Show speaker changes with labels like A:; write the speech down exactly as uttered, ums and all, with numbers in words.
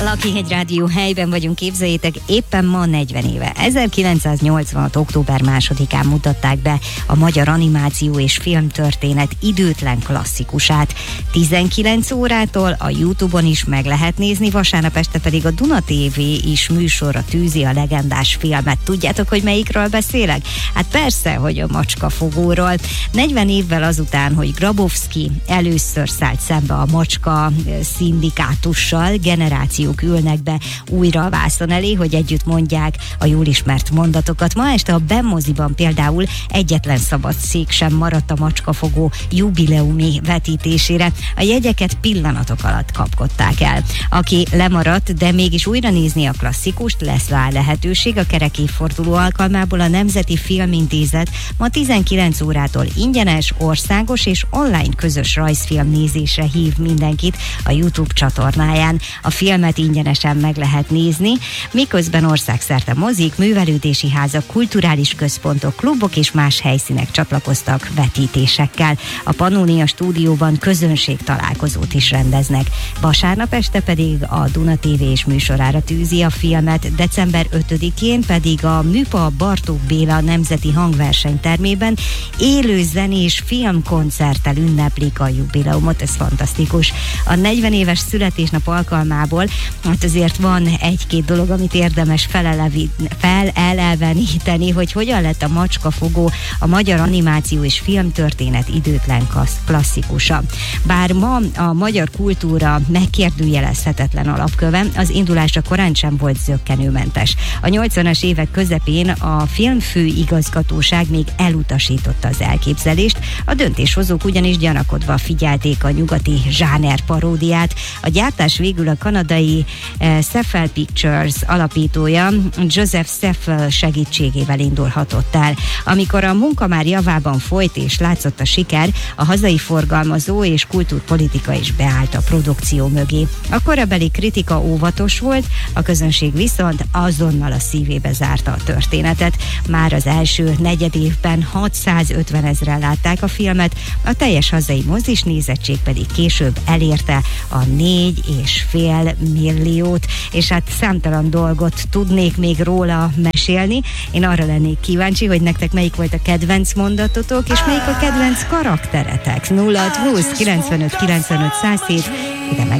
A: Lakhegyi Rádió helyben vagyunk, képzeljétek, éppen ma negyven éve. ezerkilencszáznyolcvanhat. október másodikán mutatták be a magyar animáció és filmtörténet időtlen klasszikusát. tizenkilenc órától a YouTube-on is meg lehet nézni, vasárnap este pedig a Duna té vé is műsorra tűzi a legendás filmet. Tudjátok, hogy melyikről beszélek? Hát persze, hogy a Macskafogóról. negyven évvel azután, hogy Grabowski először szállt szembe a macska szindikátussal, generációk ülnek be újra a vászon elé, hogy együtt mondják a jól ismert mondatokat. Ma este a Benmoziban például egyetlen szabad szék sem maradt a Macskafogó jubileumi vetítésére. A jegyeket pillanatok alatt kapkodták el. Aki lemaradt, de mégis újra nézni a klasszikust, lesz rá lehetőség. A kerek évforduló alkalmából a Nemzeti Filmintézet ma tizenkilenc órától ingyenes, országos és online közös rajzfilm nézésre hív mindenkit a YouTube csatornáján. A filmet ingyenesen meg lehet nézni, miközben országszerte mozik, művelődési házak, kulturális központok, klubok és más helyszínek csatlakoztak vetítésekkel. A Pannonia stúdióban közönség találkozót is rendeznek. Vasárnap este pedig a Duna té vé és műsorára tűzi a filmet, december ötödikén pedig a Műpa Bartók Béla Nemzeti Hangversenytermében élő zenés filmkoncerttel ünneplik a jubileumot, ez fantasztikus. A negyven éves születésnap alkalmából hát azért van egy-két dolog, amit érdemes feleleveníteni, hogy hogyan lett a Macskafogó a magyar animáció és filmtörténet időtlen klasszikusa. Bár ma a magyar kultúra megkérdőjelezhetetlen alapköve, az indulásra korán sem volt zökkenőmentes. A nyolcvanas évek közepén a filmfőigazgatóság még elutasította az elképzelést, a döntéshozók ugyanis gyanakodva figyelték a nyugati zsáner paródiát. A gyártás végül a kanadai eh, Cephal Pictures alapítója Joseph Cephal segítségével indulhatott el. Amikor a munka már javában folyt és látszott a siker, a hazai forgalmazó és kultúrpolitika is beállt a produkció mögé. A korabeli kritika óvatos volt, a közönség viszont azonnal a szívébe zárta a történetet. Már az első negyed évben hatszázötven ezren látták a filmet, a teljes hazai mozis nézettség pedig később elérte a négy és fél milliót, és hát számtalan dolgot tudnék még róla mesélni. Én arra lennék kíváncsi, hogy nektek melyik volt a kedvenc mondatotok, és melyik a kedvenc karakteretek. nulla hat húsz kilencvenöt kilencvenöt száz hét, ide meg